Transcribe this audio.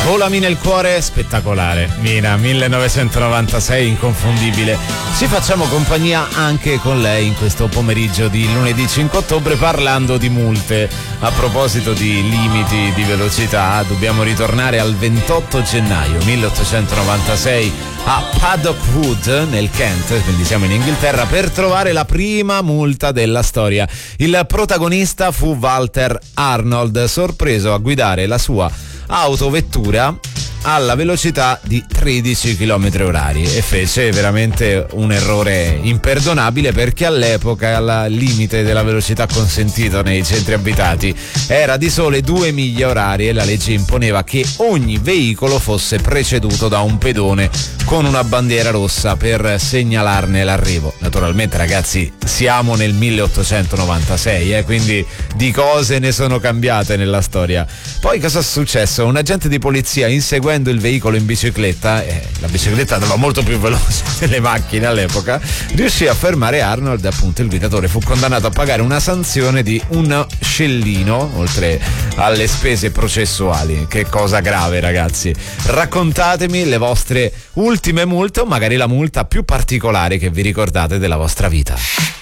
Volami nel cuore, spettacolare. Mina, 1996, inconfondibile. Ci facciamo compagnia anche con lei in questo pomeriggio di lunedì 5 ottobre parlando di multe. A proposito di limiti di velocità, dobbiamo ritornare al 28 gennaio 1896 a Paddock Wood nel Kent, quindi siamo in Inghilterra, per trovare la prima multa della storia. Il protagonista fu Walter Arnold, sorpreso a guidare la sua autovettura alla velocità di 13 km orari e fece veramente un errore imperdonabile, perché all'epoca il limite della velocità consentito nei centri abitati era di sole 2 miglia orarie e la legge imponeva che ogni veicolo fosse preceduto da un pedone con una bandiera rossa per segnalarne l'arrivo. Naturalmente, ragazzi, siamo nel 1896, quindi di cose ne sono cambiate nella storia. Poi cosa è successo? Un agente di polizia, inseguendo il veicolo in bicicletta, la bicicletta andava molto più veloce delle macchine all'epoca, riuscì a fermare Arnold. Appunto, il guidatore fu condannato a pagare una sanzione di un scellino, oltre alle spese processuali. Che cosa grave, ragazzi. Raccontatemi le vostre ultime multe, o magari la multa più particolare che vi ricordate della vostra vita.